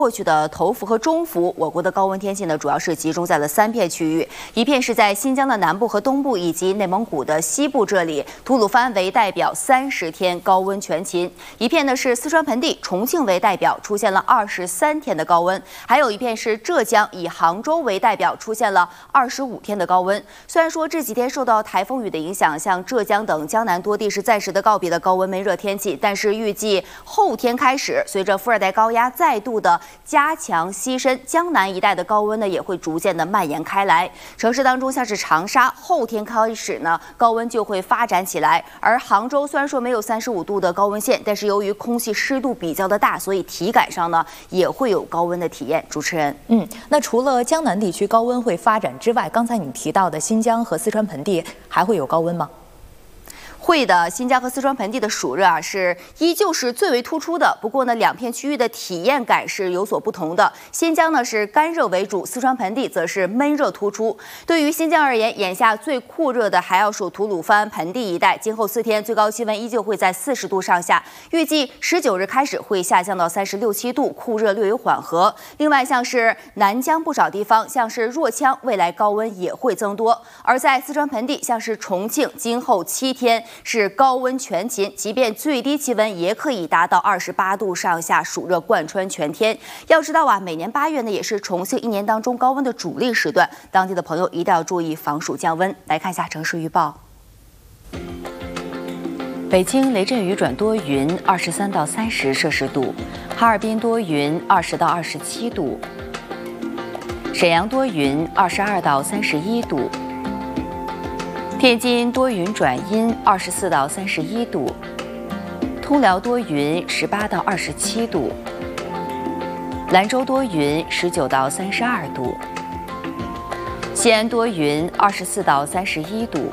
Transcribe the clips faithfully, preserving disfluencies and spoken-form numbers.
过去的头伏和中伏，我国的高温天气呢，主要是集中在了三片区域，一片是在新疆的南部和东部，以及内蒙古的西部这里，吐鲁番为代表，三十天高温全勤；一片呢是四川盆地，重庆为代表，出现了二十三天的高温；还有一片是浙江，以杭州为代表，出现了二十五天的高温。虽然说这几天受到台风雨的影响，像浙江等江南多地是暂时的告别了高温闷热天气，但是预计后天开始，随着副热带高压再度的加强西伸，江南一带的高温呢也会逐渐的蔓延开来。城市当中像是长沙，后天开始呢高温就会发展起来。而杭州虽然说没有三十五度的高温线，但是由于空气湿度比较的大，所以体感上呢也会有高温的体验。主持人， 嗯，那除了江南地区高温会发展之外，刚才你提到的新疆和四川盆地还会有高温吗？ 会的，新疆和四川盆地的暑热啊是依旧是最为突出的。不过呢，两片区域的体验感是有所不同的。新疆呢是干热为主，四川盆地则是闷热突出。对于新疆而言，眼下最酷热的还要数吐鲁番盆地一带，今后四天最高气温依旧会在四十度上下，预计十九日开始会下降到三十六七度，酷热略有缓和。另外，像是南疆不少地方，像是若羌，未来高温也会增多。而在四川盆地，像是重庆，今后七天是高温全勤，即便最低气温也可以达到二十八度上下，暑热贯穿全天。要知道啊，每年八月呢也是重庆一年当中高温的主力时段，当地的朋友一定要注意防暑降温。来看一下城市预报。北京雷阵雨转多云，二十三到三十摄氏度；哈尔滨多云，二十到二十七度；沈阳多云，二十二到三十一度。天津多云转阴，二十四到三十一度；通辽多云，十八到二十七度；兰州多云，十九到三十二度；西安多云，二十四到三十一度；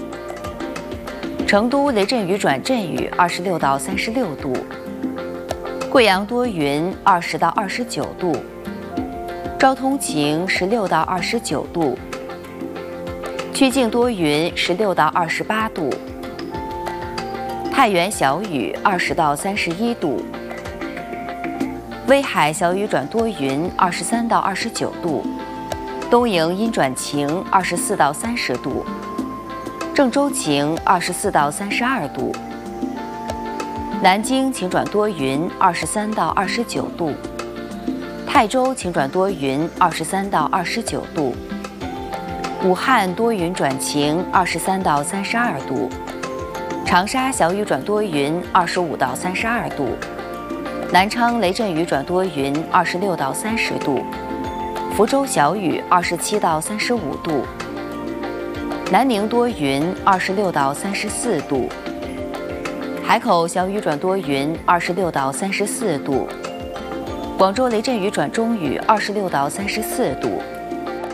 成都雷阵雨转阵雨，二十六到三十六度；贵阳多云，二十到二十九度；昭通晴，十六到二十九度。曲靖多云，十六到二十八度；太原小雨，二十到三十一度；威海小雨转多云，二十三到二十九度；东营阴转晴，二十四到三十度；郑州晴，二十四到三十二度；南京晴转多云，二十三到二十九度；泰州晴转多云，二十三到二十九度。武汉多云转晴，二十三到三十二度；长沙小雨转多云，二十五到三十二度；南昌雷阵雨转多云，二十六到三十度；福州小雨，二十七到三十五度；南宁多云，二十六到三十四度；海口小雨转多云，二十六到三十四度；广州雷阵雨转中雨，二十六到三十四度。